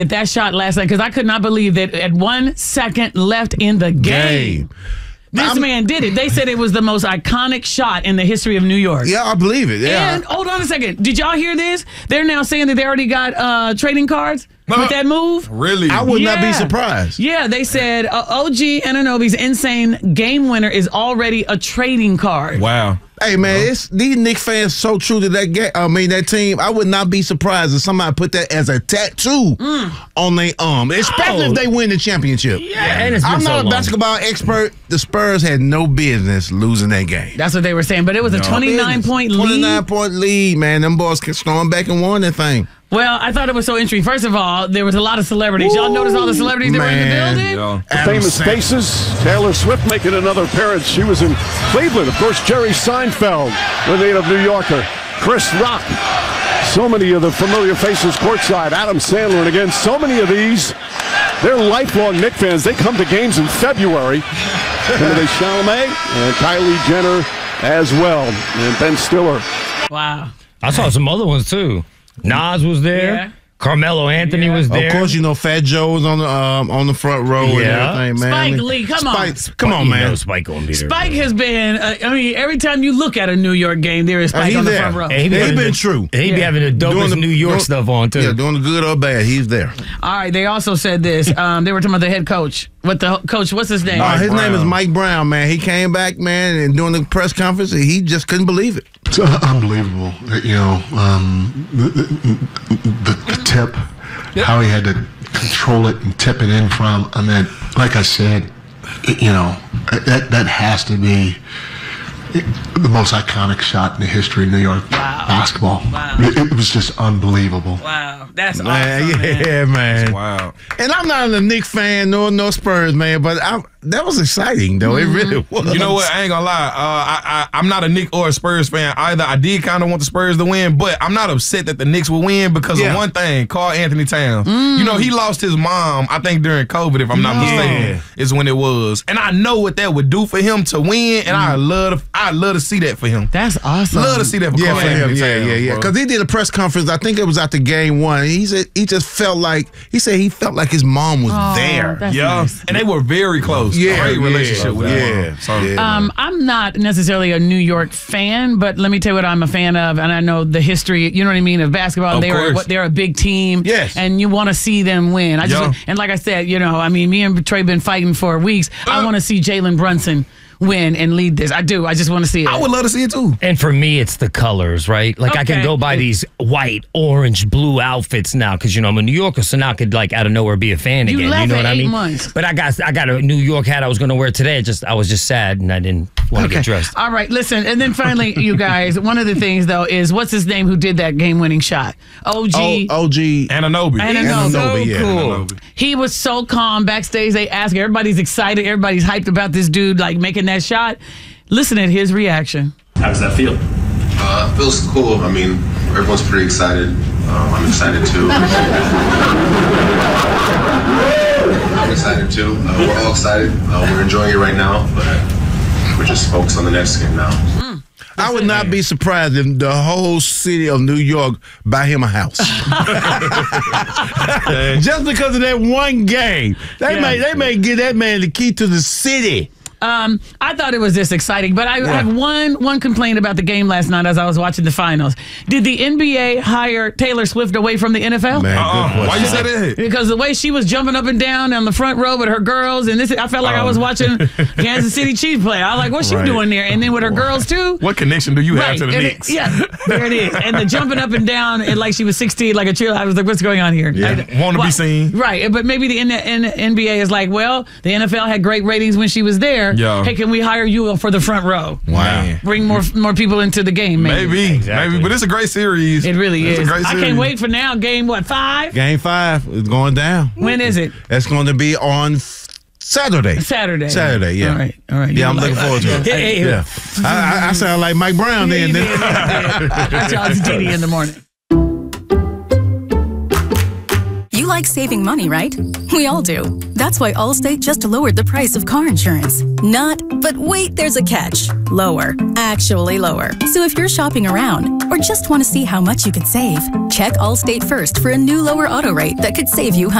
that shot last night because I could not believe that at 1 second left in the game. This man did it. They said it was the most iconic shot in the history of New York. Yeah, I believe it. Yeah. And hold on a second. Did y'all hear this? They're now saying that they already got trading cards with that move. Really? I would not be surprised. Yeah, they said OG Anunoby's insane game winner is already a trading card. Wow. Hey, man, these Knicks fans so true to that game. That team. I would not be surprised if somebody put that as a tattoo on their arm, especially if they win the championship. Yeah. And it's been I'm so not a long. basketball expert. The Spurs had no business losing that game. That's what they were saying, but it was a 29-point lead. 29-point lead, man. Them boys can storm back and won that thing. Well, I thought it was so interesting. First of all, there was a lot of celebrities. Y'all notice all the celebrities that were in the building? Yeah. Famous faces. Taylor Swift making another appearance. She was in Cleveland. Of course, Jerry Seinfeld, the native New Yorker. Chris Rock. So many of the familiar faces courtside. Adam Sandler. And again, so many of these, they're lifelong Knicks fans. They come to games in February. Timothy Chalamet and Kylie Jenner as well. And Ben Stiller. Wow. I saw some other ones, too. Nas was there. Yeah. Carmelo Anthony was there. Of course, Fat Joe was on the front row and everything, man. Spike Lee, come on. Come on, man. Spike gonna be there. Spike has been, every time you look at a New York game, there is Spike on the front row. He been true. He be having the dopest New York stuff on, too. Yeah, doing the good or bad, he's there. All right, they also said this. They were talking about the head coach. What's his name? His name is Mike Brown, man. He came back, man, and during the press conference, he just couldn't believe it. It's unbelievable. The tip, how he had to control it and tip it in from. I mean, like I said, that has to be the most iconic shot in the history of New York basketball. Wow. It was just unbelievable. Wow, that's Man, awesome, yeah, man. Wow. And I'm not a Knicks fan nor Spurs, man, but that was exciting, though. It really was. You know what? I ain't gonna lie. I'm not a Knicks or a Spurs fan either. I did kind of want the Spurs to win, but I'm not upset that the Knicks will win because of one thing: Karl Anthony Towns. He lost his mom, I think, during COVID, if I'm not mistaken, is when it was. And I know what that would do for him to win, and I'd love to see that for him. That's awesome. Love to see that for Karl Anthony Towns. Yeah. Because he did a press conference. I think it was after game one. He said he felt like his mom was there. That's nice. And they were very close. Great relationship with her mom. I'm not necessarily a New York fan, but let me tell you what I'm a fan of, and I know the history. You know what I mean of basketball. They're a big team. Yes, and you want to see them win. And like I said, me and Trey been fighting for weeks. I want to see Jalen Brunson win and lead this. I do. I just want to see it. I would love to see it too. And for me, it's the colors, right? Like I can go by these white, orange, blue outfits now because I'm a New Yorker, so now I could out of nowhere be a fan again. You know what I mean? Months. But I got a New York hat I was going to wear today. I was just sad and I didn't want to get dressed. All right, listen, and then finally, you guys, one of the things though is what's his name who did that game-winning shot? OG Anunoby. Anunoby. Yeah, cool. He was so calm backstage. They asked, everybody's excited, everybody's hyped about this dude making that shot. Listen at his reaction. How does that feel? Feels cool. I mean, everyone's pretty excited. I'm excited too. I'm excited too. We're all excited. We're enjoying it right now, but we're just focused on the next game now. I would not be surprised if the whole city of New York buy him a house. Just because of that one game. They may give that man the key to the city. I thought it was just exciting, but I have one complaint about the game last night as I was watching the finals. Did the NBA hire Taylor Swift away from the NFL? Man, why you say that? Because the way she was jumping up and down on the front row with her girls, and I felt like I was watching Kansas City Chiefs play. I was like, what's she doing there? And then with her girls too. What connection do you have to the Knicks? There it is. And the jumping up and down and like she was 16, like a cheerleader. I was like, what's going on here? Want to be seen. Right, but maybe the NBA is like, well, the NFL had great ratings when she was there. Yeah. Hey, can we hire you for the front row? Wow. Bring more people into the game, maybe. Maybe. But it's a great series. It really is. A great I series. can't wait for now. Game 5? Game 5 is going down. When is it? That's going to be on Saturday. Yeah. All right. Yeah, I'm looking forward to it. Yeah. I sound like Mike Brown then. That's y'all's DD in the morning. like saving money, right? We all do. That's why Allstate just lowered the price of car insurance. But wait, there's a catch. Lower. Actually lower. So if you're shopping around or just want to see how much you could save, check Allstate first for a new lower auto rate that could save you